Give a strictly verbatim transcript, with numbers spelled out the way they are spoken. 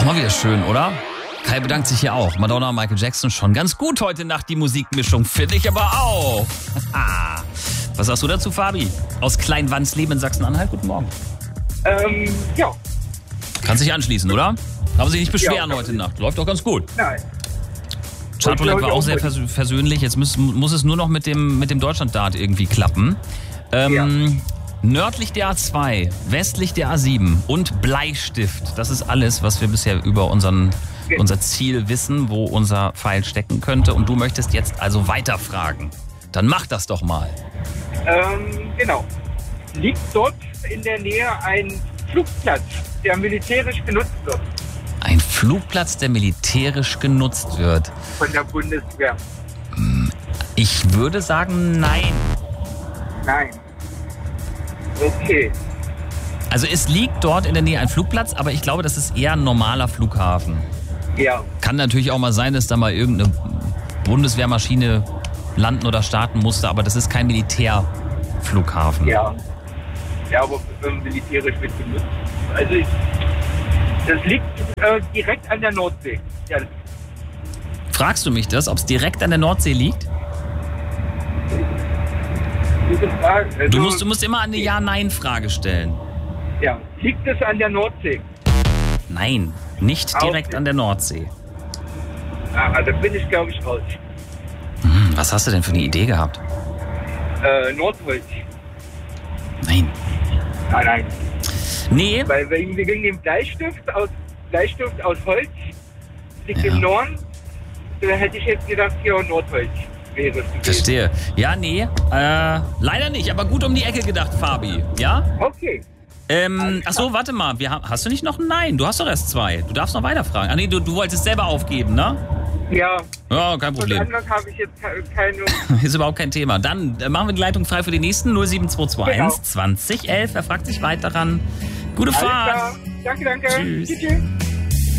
Mal wieder schön, oder? Kai bedankt sich hier auch. Madonna, Michael Jackson schon ganz gut heute Nacht, die Musikmischung, finde ich aber auch. Was sagst du dazu, Fabi? Aus Kleinwandsleben in Sachsen-Anhalt, guten Morgen. Ähm, ja. Kannst dich anschließen, oder? Kann sich nicht beschweren ja, heute Nacht. Läuft doch ganz gut. Nein. Charttoilette war auch sehr vers- versöhnlich. Jetzt muss, muss es nur noch mit dem, mit dem Deutschland-Dart irgendwie klappen. Ähm, ja. Nördlich der A zwei, westlich der A sieben und Bleistift. Das ist alles, was wir bisher über unseren, unser Ziel wissen, wo unser Pfeil stecken könnte. Und du möchtest jetzt also weiterfragen. Dann mach das doch mal. Ähm, genau. Liegt dort in der Nähe ein Flugplatz, der militärisch genutzt wird? Ein Flugplatz, der militärisch genutzt wird? Von der Bundeswehr. Ich würde sagen, nein. Nein. Okay. Also es liegt dort in der Nähe ein Flugplatz, aber ich glaube, das ist eher ein normaler Flughafen. Ja. Kann natürlich auch mal sein, dass da mal irgendeine Bundeswehrmaschine landen oder starten musste, aber das ist kein Militärflughafen. Ja. Ja, aber ähm, militärisch wird genutzt. Also ich, das liegt äh, direkt an der Nordsee. Ja. Fragst du mich das, ob es direkt an der Nordsee liegt? Gute Frage. Also, Du musst, du musst immer eine Ja-Nein-Frage stellen. Ja. Liegt es an der Nordsee? Nein, nicht direkt Okay. an der Nordsee. Ah, da bin ich, glaube ich, raus. Hm, was hast du denn für eine Idee gehabt? Äh, Nordholz. Nein. Nein, nein. Nee, Weil wegen, wegen dem Bleistift aus, Bleistift aus Holz liegt Ja. im Norden. Da hätte ich jetzt gedacht, hier Nordholz wäre es gewesen. verstehe. Ja, nee, äh, leider nicht, aber gut um die Ecke gedacht, Fabi. Ja? Okay. Ähm, ach so, warte mal, wir haben, hast du nicht noch ein Nein? Du hast doch erst zwei. Du darfst noch weiterfragen. Ah nee, du, du wolltest selber aufgeben, ne? Ja, Ja, kein und Problem. anders habe ich jetzt ke- keine... Ist überhaupt kein Thema. Dann äh, machen wir die Leitung frei für die nächsten null sieben zwei zwei eins Genau. zwanzig elf. Wer fragt sich weiter ran? Gute Alles Fahrt. klar. Danke, danke. Tschüss. Tschüss.